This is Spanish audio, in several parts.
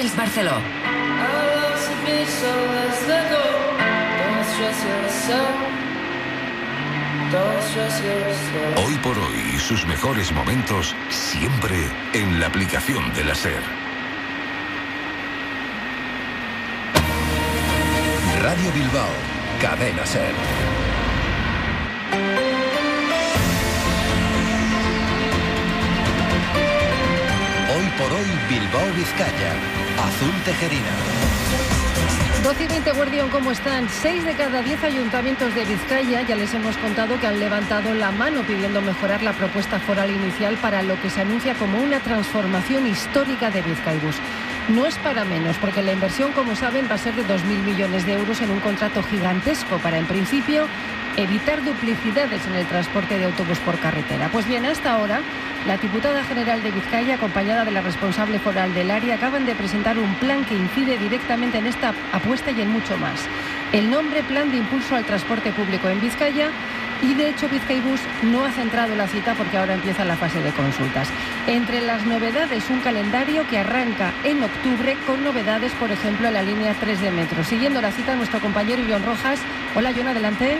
Hotels Barceló. Hoy por hoy, sus mejores momentos siempre en la aplicación de la SER. Radio Bilbao, Cadena SER. Hoy por hoy, Bilbao, Vizcaya. Azul Tejerina. 12:20, Guardión, ¿cómo están? 6 de cada 10 ayuntamientos de Vizcaya ya les hemos contado que han levantado la mano pidiendo mejorar la propuesta foral inicial para lo que se anuncia como una transformación histórica de Bizkaibus. No es para menos, porque la inversión, como saben, va a ser de 2.000 millones de euros en un contrato gigantesco para, en principio, evitar duplicidades en el transporte de autobús por carretera. Pues bien, hasta ahora, la diputada general de Vizcaya, acompañada de la responsable foral del área, acaban de presentar un plan que incide directamente en esta apuesta y en mucho más. El nombre Plan de Impulso al Transporte Público en Vizcaya. Y de hecho Bizkaibus no ha centrado la cita porque ahora empieza la fase de consultas. Entre las novedades, un calendario que arranca en octubre con novedades, por ejemplo, en la línea 3 de metro. Siguiendo la cita, nuestro compañero Jon Rojas. Hola, Jon, adelante.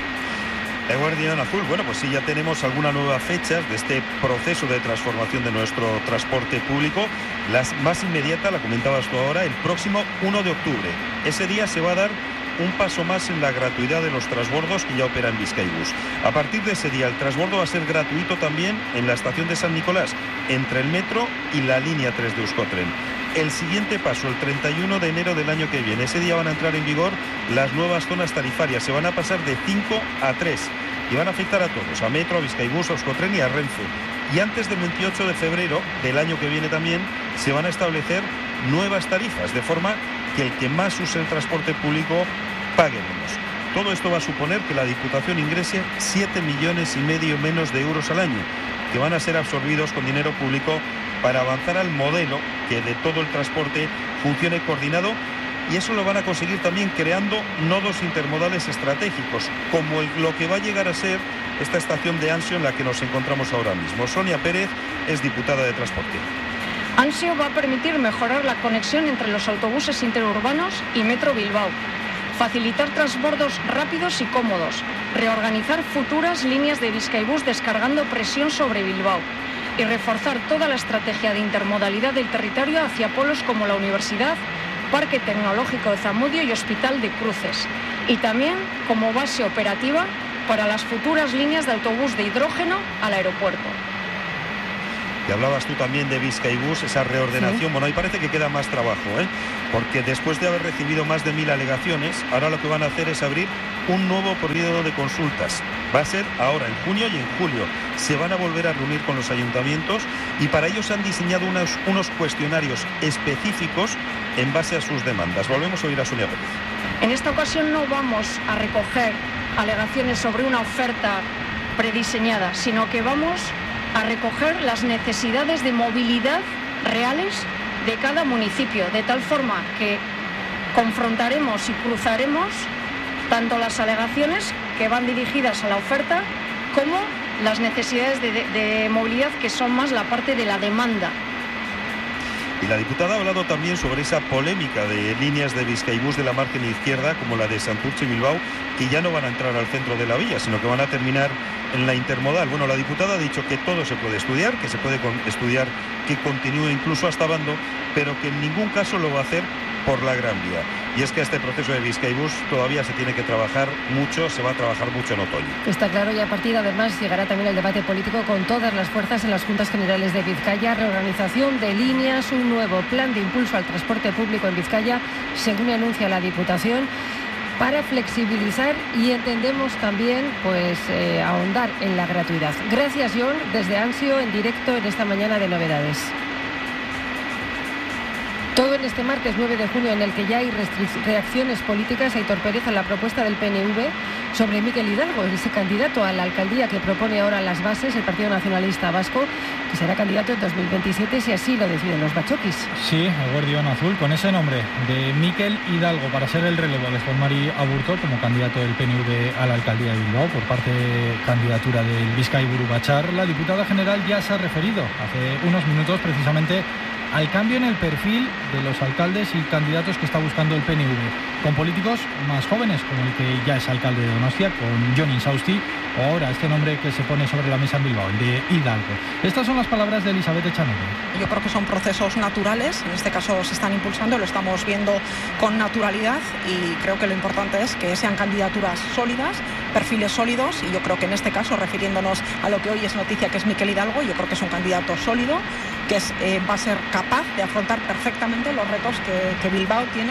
Guardián Azul, bueno, pues sí, ya tenemos algunas nuevas fechas de este proceso de transformación de nuestro transporte público. La más inmediata, la comentabas tú ahora, el próximo 1 de octubre. Ese día se va a dar un paso más en la gratuidad de los transbordos que ya opera en Bizkaibus. A partir de ese día, el transbordo va a ser gratuito también en la estación de San Nicolás, entre el metro y la línea 3 de Euskotren. El siguiente paso, el 31 de enero del año que viene. Ese día van a entrar en vigor las nuevas zonas tarifarias. Se van a pasar de 5 a 3 y van a afectar a todos, a Metro, a Bizkaibus, a Euskotren y a Renfe. Y antes del 28 de febrero del año que viene también se van a establecer nuevas tarifas, de forma que el que más use el transporte público pague menos. Todo esto va a suponer que la Diputación ingrese 7,5 millones menos de euros al año, que van a ser absorbidos con dinero público para avanzar al modelo que de todo el transporte funcione coordinado, y eso lo van a conseguir también creando nodos intermodales estratégicos, como lo que va a llegar a ser esta estación de Ansio en la que nos encontramos ahora mismo. Sonia Pérez es diputada de Transporte. Ansio va a permitir mejorar la conexión entre los autobuses interurbanos y Metro Bilbao, facilitar transbordos rápidos y cómodos, reorganizar futuras líneas de Bizkaibus descargando presión sobre Bilbao y reforzar toda la estrategia de intermodalidad del territorio hacia polos como la Universidad, Parque Tecnológico de Zamudio y Hospital de Cruces, y también como base operativa para las futuras líneas de autobús de hidrógeno al aeropuerto. Y hablabas tú también de Bizkaibus, esa reordenación. Sí. Bueno, ahí parece que queda más trabajo, porque después de haber recibido más de 1.000 alegaciones, ahora lo que van a hacer es abrir un nuevo periodo de consultas. Va a ser ahora, en junio y en julio. Se van a volver a reunir con los ayuntamientos y para ello se han diseñado unos cuestionarios específicos en base a sus demandas. Volvemos a oír a Sonia Pérez. En esta ocasión no vamos a recoger alegaciones sobre una oferta prediseñada, sino que vamos a recoger las necesidades de movilidad reales de cada municipio, de tal forma que confrontaremos y cruzaremos tanto las alegaciones que van dirigidas a la oferta como las necesidades de movilidad, que son más la parte de la demanda. Y la diputada ha hablado también sobre esa polémica de líneas de Bizkaibus de la margen izquierda, como la de Santurce y Bilbao, que ya no van a entrar al centro de la vía, sino que van a terminar en la intermodal. Bueno, la diputada ha dicho que todo se puede estudiar, que se puede estudiar que continúe incluso hasta Bando, pero que en ningún caso lo va a hacer por la Gran Vía. Y es que este proceso de Bizkaibus todavía se tiene que trabajar mucho, se va a trabajar mucho en otoño. Está claro, y a partir además llegará también el debate político con todas las fuerzas en las Juntas Generales de Vizcaya, reorganización de líneas, un nuevo plan de impulso al transporte público en Vizcaya, según anuncia la Diputación, para flexibilizar y entendemos también ahondar en la gratuidad. Gracias, Jon, desde Ansio en directo en esta mañana de novedades. Todo en este martes 9 de junio, en el que ya hay reacciones políticas. Aitor Pérez, a la propuesta del PNV sobre Mikel Hidalgo, ese candidato a la alcaldía que propone ahora las bases el Partido Nacionalista Vasco, que será candidato en 2027 si así lo deciden los bachoquis. Sí, el Guardián Azul, con ese nombre de Mikel Hidalgo para ser el relevo de Juan Mari Aburto como candidato del PNV a la alcaldía de Bilbao por parte de candidatura del Bizkaiburu Batzar. La diputada general ya se ha referido hace unos minutos precisamente al cambio en el perfil de los alcaldes y candidatos que está buscando el PNV, con políticos más jóvenes, como el que ya es alcalde de Donostia, con Jon Insausti, o ahora este nombre que se pone sobre la mesa en Bilbao, el de Hidalgo. Estas son las palabras de Elizabeth Echanove. Yo creo que son procesos naturales, en este caso se están impulsando, lo estamos viendo con naturalidad y creo que lo importante es que sean candidaturas sólidas, perfiles sólidos, y yo creo que en este caso, refiriéndonos a lo que hoy es noticia, que es Mikel Hidalgo, yo creo que es un candidato sólido, que va a ser capaz de afrontar perfectamente los retos que Bilbao tiene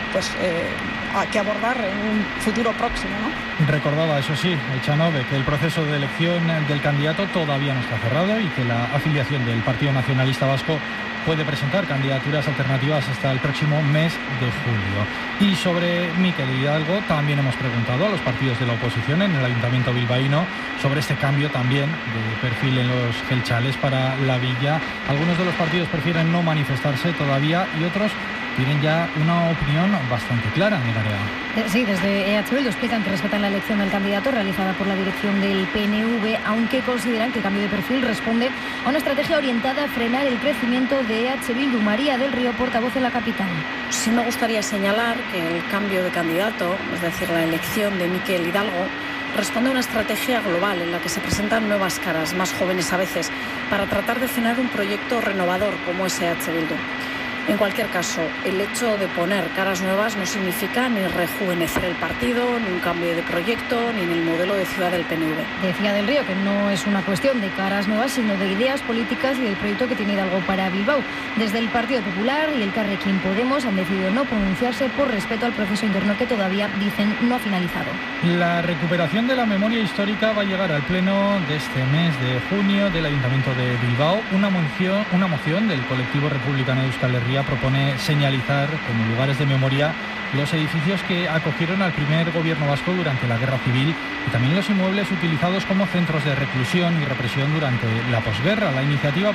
que abordar en un futuro próximo, ¿no? Recordaba, eso sí, Echanove, que el proceso de elección del candidato todavía no está cerrado y que la afiliación del Partido Nacionalista Vasco puede presentar candidaturas alternativas hasta el próximo mes de julio. Y sobre Mikel Hidalgo también hemos preguntado a los partidos de la oposición en el Ayuntamiento bilbaíno sobre este cambio también de perfil en los gelchales para la villa. Algunos de los partidos prefieren no manifestarse todavía y otros tienen ya una opinión bastante clara, Negarea. Sí, desde EH Bildu explican que respetan la elección del candidato realizada por la dirección del PNV, aunque consideran que el cambio de perfil responde a una estrategia orientada a frenar el crecimiento de EH Bildu. María del Río, portavoz en la capital. Sí me gustaría señalar que el cambio de candidato, es decir, la elección de Mikel Hidalgo, responde a una estrategia global en la que se presentan nuevas caras, más jóvenes a veces, para tratar de frenar un proyecto renovador como es EH Bildu. En cualquier caso, el hecho de poner caras nuevas no significa ni rejuvenecer el partido, ni un cambio de proyecto, ni en el modelo de ciudad del PNV. Decía del Río que no es una cuestión de caras nuevas, sino de ideas políticas y del proyecto que tiene Hidalgo para Bilbao. Desde el Partido Popular y el Carrequín Podemos han decidido no pronunciarse por respeto al proceso interno que todavía, dicen, no ha finalizado. La recuperación de la memoria histórica va a llegar al pleno de este mes de junio del Ayuntamiento de Bilbao. Una moción del colectivo republicano de Euskal Herria propone señalizar como lugares de memoria los edificios que acogieron al primer gobierno vasco durante la Guerra Civil y también los inmuebles utilizados como centros de reclusión y represión durante la posguerra. La iniciativa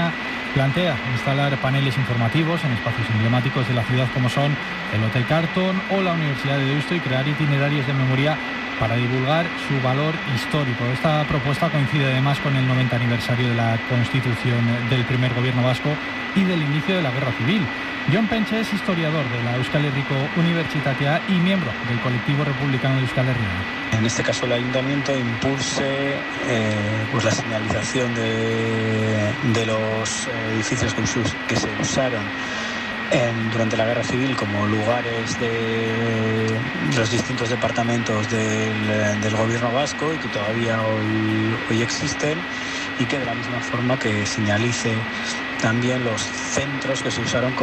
plantea instalar paneles informativos en espacios emblemáticos de la ciudad como son el Hotel Carton o la Universidad de Deusto y crear itinerarios de memoria para divulgar su valor histórico. Esta propuesta coincide además con el 90 aniversario de la constitución del primer gobierno vasco y del inicio de la Guerra Civil. Jon Penche es historiador de la Euskal Herriko Unibertsitatea y miembro del colectivo republicano de Euskal Herria. En este caso el ayuntamiento impulse la señalización de los edificios que se usaron durante la Guerra Civil como lugares de los distintos departamentos del gobierno vasco y que todavía hoy existen, y que de la misma forma que señalice también los centros que se usaron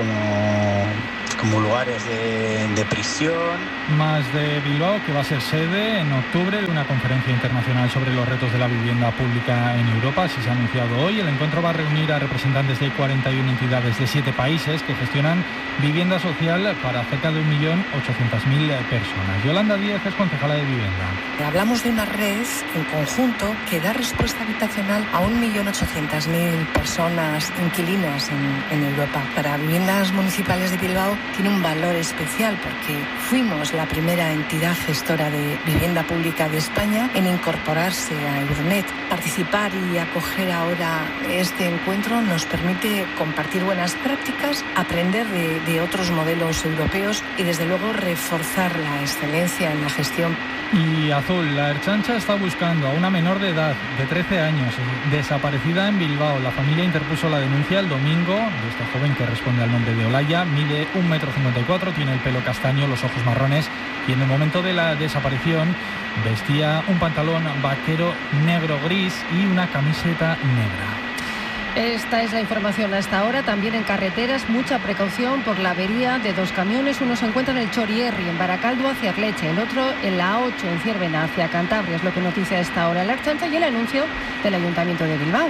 como lugares de prisión. Más de Bilbao, que va a ser sede en octubre de una conferencia internacional sobre los retos de la vivienda pública en Europa. Así se ha anunciado hoy. El encuentro va a reunir a representantes de 41 entidades de 7 países que gestionan vivienda social para cerca de 1.800.000 personas. Yolanda Díez es concejala de vivienda. Hablamos de una red en conjunto que da respuesta habitacional a 1.800.000 personas inquilinas en Europa. Para Viviendas Municipales de Bilbao tiene un valor especial porque fuimos la primera entidad gestora de vivienda pública de España en incorporarse a Euronet. Participar y acoger ahora este encuentro nos permite compartir buenas prácticas, aprender de otros modelos europeos y desde luego reforzar la excelencia en la gestión. Y Azul, la Ertzaintza está buscando a una menor de edad de 13 años desaparecida en Bilbao. La familia interpuso la denuncia el domingo de esta joven que responde al nombre de Olaya. Mide 1,54 m, tiene el pelo castaño, los ojos marrones y en el momento de la desaparición vestía un pantalón vaquero negro-gris y una camiseta negra. Esta es la información hasta ahora. También en carreteras, mucha precaución por la avería de 2 camiones. Uno se encuentra en el Chorierri, en Baracaldo, hacia Arleche. El otro en la A8, en Ciervena, hacia Cantabria. Es lo que noticia a esta hora la Ertzaintza y el anuncio del Ayuntamiento de Bilbao.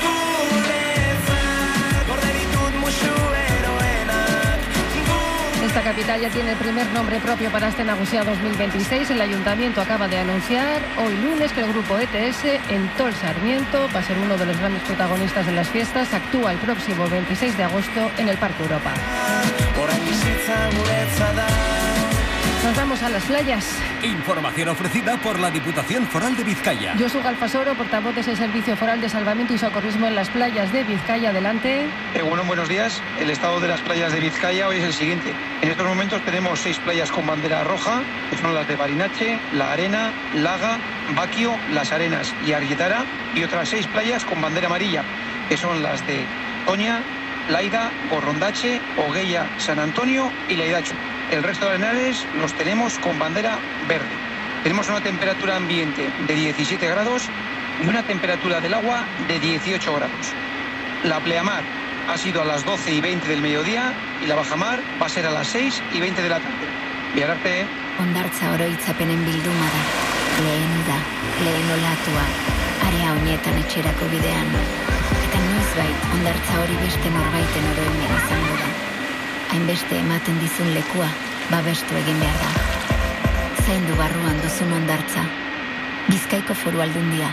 Esta capital ya tiene el primer nombre propio para este Nagusia 2026. El Ayuntamiento acaba de anunciar hoy lunes que el grupo ETS en Tol Sarmiento va a ser uno de los grandes protagonistas de las fiestas. Actúa el próximo 26 de agosto en el Parque Europa. Nos vamos a las playas. Información ofrecida por la Diputación Foral de Vizcaya. Josu Galfasoro, portavoz de ese Servicio Foral de Salvamento y Socorrismo en las playas de Vizcaya. Adelante. Bueno, buenos días. El estado de las playas de Vizcaya hoy es el siguiente. En estos momentos tenemos 6 playas con bandera roja, que son las de Barinache, La Arena, Laga, Baquio, Las Arenas y Argetara, y otras 6 playas con bandera amarilla, que son las de Toña, Laida, Gorrondache, Ogueya, San Antonio y Laidacho. El resto de arenales los tenemos con bandera verde. Tenemos una temperatura ambiente de 17 grados y una temperatura del agua de 18 grados. La pleamar ha sido a las 12:20 del mediodía y la bajamar va a ser a las 6:20 de la tarde. Bihar arte. Hondartza oroitzapenen bilduma da. Lehen uda, lehen olatua, area honetan etxerako bidean. Eta noizbait, hondartza hori beste norbaiten oroimen izango da. Hainbeste ematen dizun lekua, babestu egin behar da. Zaindu barruan duzun hondartza. Bizkaiko Foru Aldundia.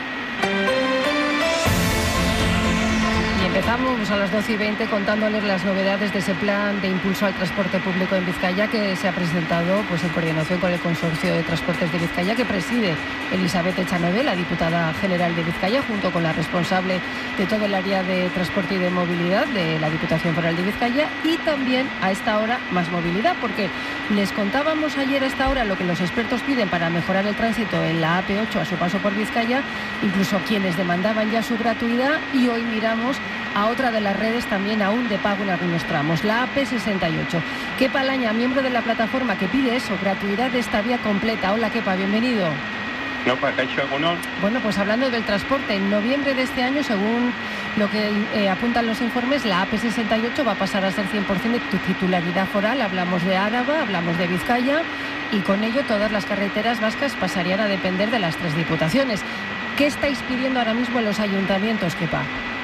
Y empezamos a las 12:20 contándoles las novedades de ese plan de impulso al transporte público en Vizcaya que se ha presentado pues en coordinación con el Consorcio de Transportes de Vizcaya que preside Elizabeth Echanove, la diputada general de Vizcaya, junto con la responsable de todo el área de transporte y de movilidad de la Diputación Foral de Vizcaya, y también a esta hora más movilidad, porque les contábamos ayer a esta hora lo que los expertos piden para mejorar el tránsito en la AP8 a su paso por Vizcaya, incluso quienes demandaban ya su gratuidad, y hoy miramos a otra de las redes también aún de pago en algunos tramos, la AP68. Kepa Laña, miembro de la plataforma que pide eso, gratuidad de esta vía completa. Hola Kepa, bienvenido. No, para Caixo alguno. Bueno, pues hablando del transporte, en noviembre de este año, según lo que apuntan los informes, la AP68 va a pasar a ser 100% de titularidad foral. Hablamos de Áraba, hablamos de Vizcaya, y con ello todas las carreteras vascas pasarían a depender de las 3 diputaciones. ¿Qué estáis pidiendo ahora mismo en los ayuntamientos, Kepa?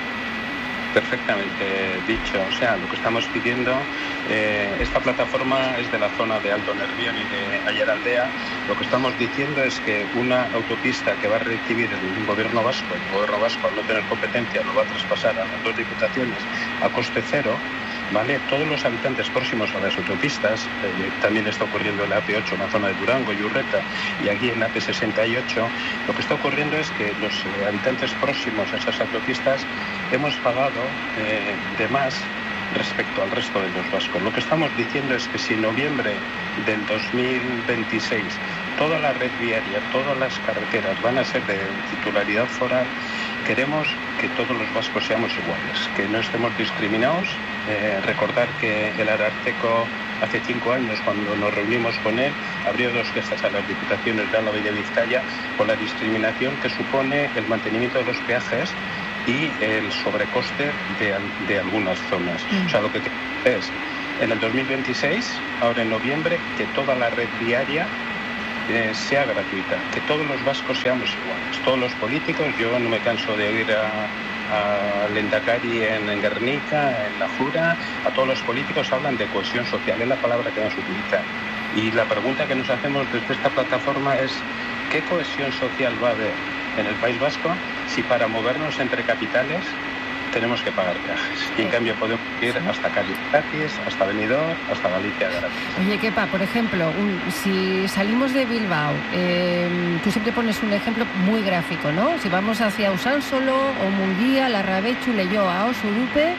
Perfectamente dicho, o sea, lo que estamos pidiendo, esta plataforma es de la zona de Alto Nervión y de Ayaraldea. Lo que estamos diciendo es que una autopista que va a recibir el gobierno vasco al no tener competencia lo va a traspasar a las 2 diputaciones a coste cero, ¿vale? Todos los habitantes próximos a las autopistas, también está ocurriendo en la AP8, en la zona de Durango y Urreta, y aquí en la AP68, lo que está ocurriendo es que los habitantes próximos a esas autopistas hemos pagado de más respecto al resto de los vascos. Lo que estamos diciendo es que si en noviembre del 2026 toda la red viaria, todas las carreteras van a ser de titularidad foral, queremos que todos los vascos seamos iguales, que no estemos discriminados. Recordar que el Ararteko hace 5 años, cuando nos reunimos con él, abrió 2 quejas a las diputaciones de Álava y de Vizcaya por la discriminación que supone el mantenimiento de los peajes y el sobrecoste de algunas zonas. O sea, lo que es en el 2026, ahora en noviembre, que toda la red viaria sea gratuita, que todos los vascos seamos iguales, todos los políticos. Yo no me canso de oír a Lehendakari en Guernica, en La Jura, a todos los políticos hablan de cohesión social, es la palabra que vamos a utilizar. Y la pregunta que nos hacemos desde esta plataforma es ¿qué cohesión social va a haber en el País Vasco si para movernos entre capitales tenemos que pagar peajes? Y en cambio podemos ir hasta Cádiz gratis, hasta Benidorm, hasta Galicia gratis. Oye, Kepa, por ejemplo, si salimos de Bilbao, tú siempre pones un ejemplo muy gráfico, ¿no? Si vamos hacia Usánsolo o Munguía, Larrabechu, Leioa o Surupe,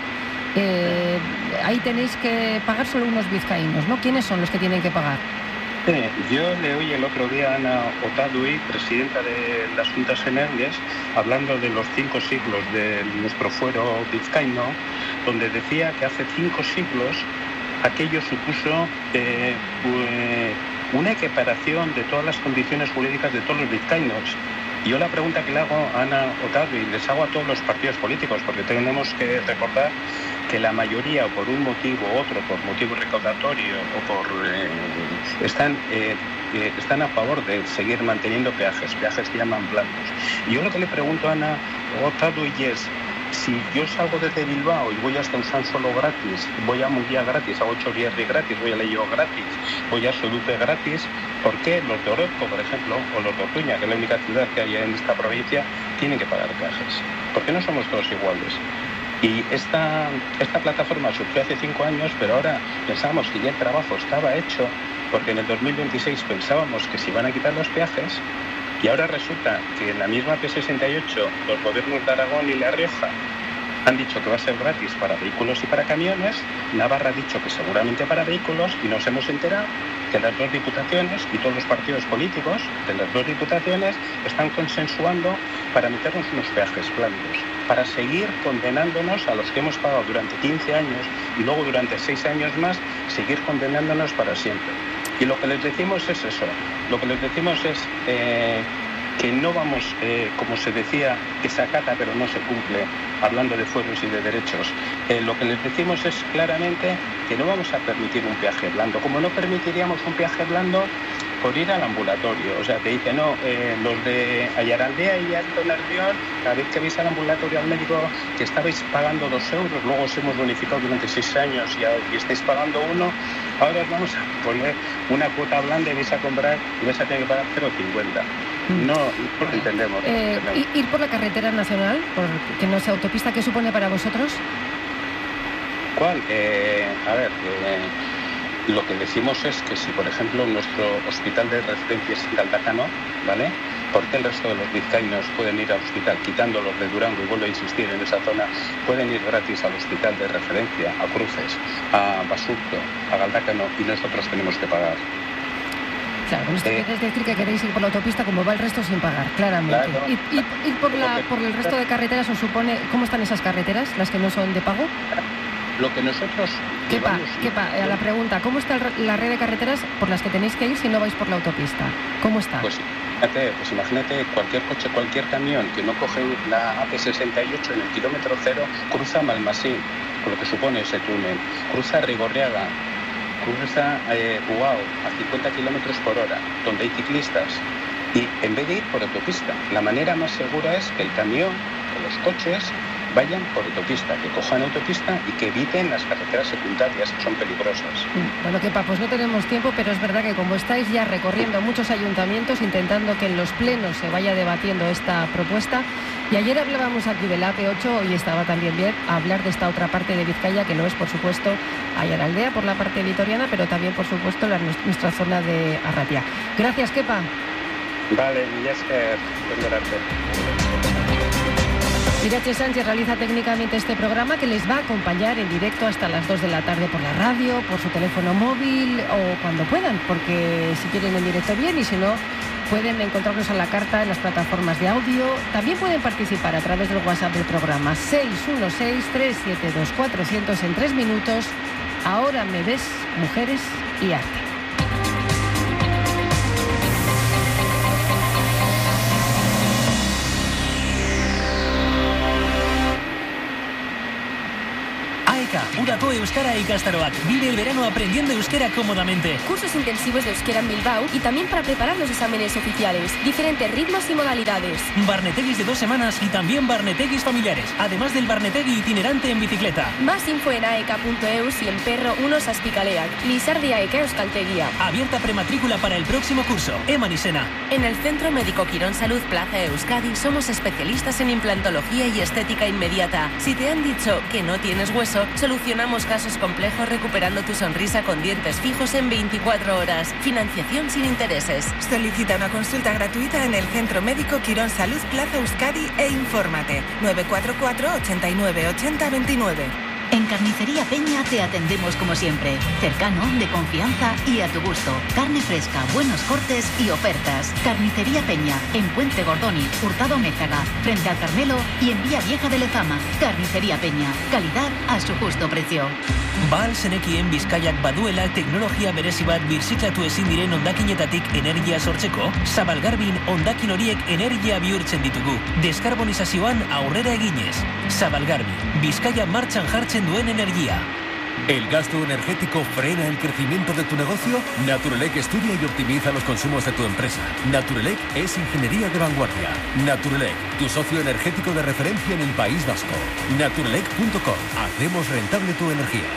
ahí tenéis que pagar solo unos vizcaínos, ¿no? ¿Quiénes son los que tienen que pagar? Yo le oí el otro día a Ana Otadui, presidenta de las Juntas Generales, hablando de los 5 siglos de nuestro fuero vizcaíno, donde decía que hace 5 siglos aquello supuso una equiparación de todas las condiciones jurídicas de todos los vizcaínos. Y yo la pregunta que le hago a Ana Otadui, les hago a todos los partidos políticos, porque tenemos que recordar que la mayoría, por un motivo u otro, por motivo recaudatorio o por están a favor de seguir manteniendo peajes que llaman blandos. Y yo lo que le pregunto a Ana Otadui es, si yo salgo desde Bilbao y voy hasta Usánsolo gratis, voy a Munguía gratis, a Ochorierri gratis, voy a Leioa gratis, voy a Surupe gratis, ¿por qué los de Orozco, por ejemplo, o los de Ortuña, que es la única ciudad que hay en esta provincia, tienen que pagar peajes? ¿Por qué no somos todos iguales? Y esta plataforma surgió hace 5 años, pero ahora pensamos que ya el trabajo estaba hecho, porque en el 2026 pensábamos que se iban a quitar los peajes y ahora resulta que en la misma P68 los gobiernos de Aragón y La Rioja han dicho que va a ser gratis para vehículos y para camiones. Navarra ha dicho que seguramente para vehículos y nos hemos enterado que las dos diputaciones y todos los partidos políticos de las dos diputaciones están consensuando para meternos unos peajes blandos, para seguir condenándonos a los que hemos pagado durante 15 años y luego durante 6 años más, seguir condenándonos para siempre. Y lo que les decimos es eso, lo que les decimos es que no vamos, como se decía, que se acata pero no se cumple, hablando de fueros y de derechos. Lo que les decimos es claramente que no vamos a permitir un peaje blando, como no permitiríamos un peaje blando por ir al ambulatorio. O sea, te dicen, no, los de Ayaraldea y Alto Nervión, cada vez que vais al ambulatorio al médico que estabais pagando 2 euros, luego os hemos bonificado durante 6 años y estáis pagando 1, ahora os vamos a poner una cuota blanda y vais a comprar y vais a tener que pagar 0,50. No lo entendemos. Ir por la carretera nacional, que no sea autopista, ¿qué supone para vosotros? ¿Cuál? A ver, lo que decimos es que si, por ejemplo, nuestro hospital de referencia es Galdácano, ¿vale? ¿Por qué el resto de los vizcaínos pueden ir al hospital, quitando los de Durango, y vuelvo a insistir en esa zona, pueden ir gratis al hospital de referencia, a Cruces, a Basurto, a Galdácano, y nosotros tenemos que pagar? Claro, con esto quieres decir que queréis ir por la autopista como va el resto sin pagar, claramente. Claro. Ir por el resto de carreteras os supone... ¿Cómo están esas carreteras, las que no son de pago? Lo que nosotros... A la pregunta, ¿cómo está la red de carreteras por las que tenéis que ir si no vais por la autopista? ¿Cómo está? Pues imagínate, cualquier coche, cualquier camión que no coge la AP68 en el kilómetro 0, cruza Malmasín, con lo que supone ese túnel, cruza Rigorriaga, cruza Uao a 50 kilómetros por hora, donde hay ciclistas. Y en vez de ir por autopista, la manera más segura es que el camión o los coches vayan por autopista, que cojan autopista y que eviten las carreteras secundarias que son peligrosas. Bueno, Kepa, pues no tenemos tiempo, pero es verdad que como estáis ya recorriendo muchos ayuntamientos, intentando que en los plenos se vaya debatiendo esta propuesta, y ayer hablábamos aquí del AP8, hoy estaba también bien hablar de esta otra parte de Vizcaya, que no es, por supuesto, Ayaraldea por la parte vitoriana, pero también, por supuesto, nuestra zona de Arratia. Gracias, Kepa. Vale, ya es que Irache Sánchez realiza técnicamente este programa, que les va a acompañar en directo hasta las 2 de la tarde por la radio, por su teléfono móvil o cuando puedan, porque si quieren en directo bien, y si no, pueden encontrarnos a la carta en las plataformas de audio. También pueden participar a través del WhatsApp del programa 616-372-400 en 3 minutos. Ahora me ves, mujeres y arte. Udako Euskara ikastaroak. Vive el verano aprendiendo euskera cómodamente. Cursos intensivos de euskera en Bilbao y también para preparar los exámenes oficiales. Diferentes ritmos y modalidades. Barneteguis de 2 semanas y también barneteguis familiares. Además del barnetegui itinerante en bicicleta. Más info en aeka.eus y en Perro 1 Saspicaleac. Lizardi Aeka Euskaltegia. Abierta prematrícula para el próximo curso. Eman Isena. En el Centro Médico Quirón Salud Plaza Euskadi somos especialistas en implantología y estética inmediata. Si te han dicho que no tienes hueso, solucionamos casos complejos recuperando tu sonrisa con dientes fijos en 24 horas. Financiación sin intereses. Solicita una consulta gratuita en el Centro Médico Quirón Salud Plaza Euskadi e infórmate. 944 89 80 29. En Carnicería Peña te atendemos como siempre. Cercano, de confianza y a tu gusto. Carne fresca, buenos cortes y ofertas. Carnicería Peña, en Puente Gordoni, Hurtado Mézaga, frente al Carmelo y en Vía Vieja de Lezama. Carnicería Peña, calidad a su justo precio. Ba zenekien Bizkaiak baduela teknologia berezi bat birziklatu ezin diren hondakinetatik energia sortzeko, Zabalgarbin hondakin horiek energia bihurtzen ditugu. Deskarbonizazioan aurrera eginez. Zabalgarbi, Bizkaia martxan jartzen duen energia. ¿El gasto energético frena el crecimiento de tu negocio? Naturelec estudia y optimiza los consumos de tu empresa. Naturelec es ingeniería de vanguardia. Naturelec, tu socio energético de referencia en el País Vasco. Naturelec.com. Hacemos rentable tu energía.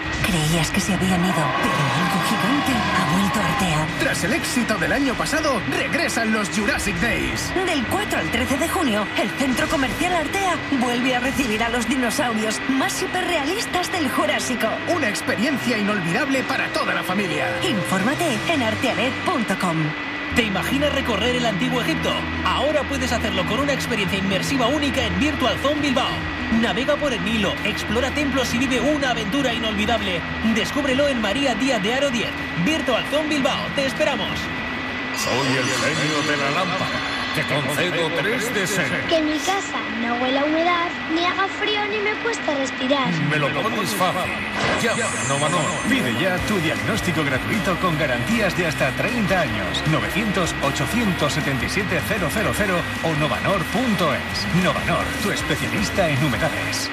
Creías que se habían ido, pero algo gigante ha vuelto a Artea. Tras el éxito del año pasado, regresan los Jurassic Days. Del 4 al 13 de junio, el Centro Comercial Artea vuelve a recibir a los dinosaurios más hiperrealistas del Jurásico. Una experiencia inolvidable para toda la familia. Infórmate en arteanet.com. ¿Te imaginas recorrer el antiguo Egipto? Ahora puedes hacerlo con una experiencia inmersiva única en Virtual Zone Bilbao. Navega por el Nilo, explora templos y vive una aventura inolvidable. Descúbrelo en María Díaz de Haro 10. Virtual Zone Bilbao. ¡Te esperamos! Soy el genio de la lámpara. Te concedo 3 deseos. Que mi casa no huela a humedad, ni haga frío, ni me cueste respirar. Me lo pones fácil. Llama a Novanor. Pide ya tu diagnóstico gratuito con garantías de hasta 30 años. 900-877-000 o novanor.es. Novanor, tu especialista en humedades.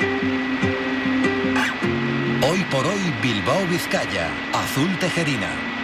Hoy por hoy, Bilbao Vizcaya, Azul Tejerina.